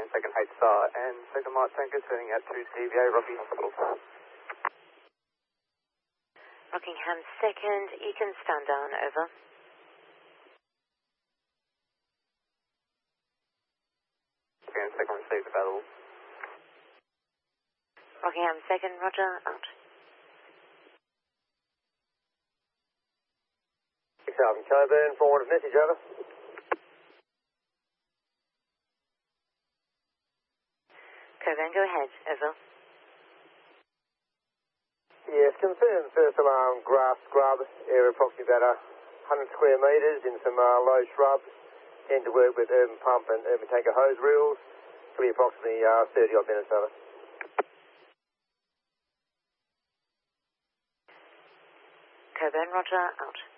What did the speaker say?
and second HSR, and second Mark Tanker turning at 2 CVA, Rocky Hospital. Rockingham second, you can stand down, over. And second received available. Rockingham second, roger, out. Southern Coburn, forward of message, over. Coburn, go ahead, over. Yes, confirm first alarm, grass scrub, area approximately about 100 square metres in some low shrubs. Tend to work with urban pump and urban tanker hose reels. It'll be approximately 30 odd minutes, over. Coburn, roger, out.